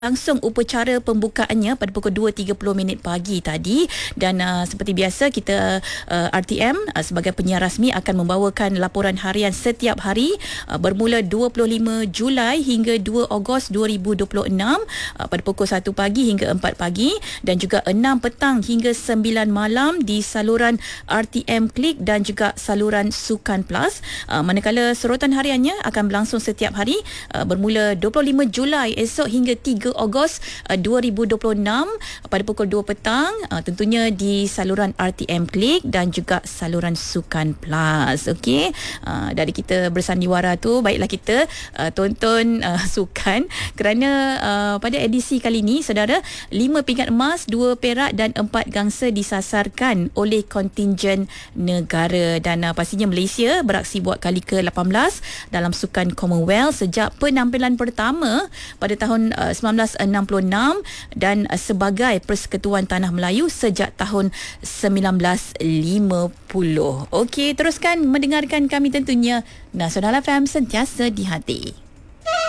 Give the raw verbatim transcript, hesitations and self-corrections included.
Langsung upacara pembukaannya pada pukul dua tiga puluh minit pagi tadi, dan uh, seperti biasa kita uh, R T M uh, sebagai penyiar rasmi akan membawakan laporan harian setiap hari uh, bermula dua puluh lima Julai hingga dua Ogos dua ribu dua puluh enam uh, pada pukul satu pagi hingga empat pagi, dan juga enam petang hingga sembilan malam di saluran R T M Klik dan juga saluran Sukan Plus. Uh, manakala sorotan hariannya akan berlangsung setiap hari uh, bermula dua puluh lima Julai esok hingga tiga Ogos uh, dua ribu dua puluh enam uh, pada pukul dua petang, uh, tentunya di saluran R T M Klik dan juga saluran Sukan Plus. Okey, uh, dari kita bersandiwara tu, baiklah kita uh, tonton uh, sukan, kerana uh, pada edisi kali ini saudara, lima pingat emas, dua perak dan empat gangsa disasarkan oleh kontingen negara, dan uh, pastinya Malaysia beraksi buat kali ke lapan belas dalam sukan Commonwealth sejak penampilan pertama pada tahun uh, sembilan belas enam puluh enam, dan uh, sebagai Persekutuan Tanah Melayu sejak tahun sembilan belas lima puluh. Okey, teruskan mendengarkan kami tentunya. Nasional F M, sentiasa di hati.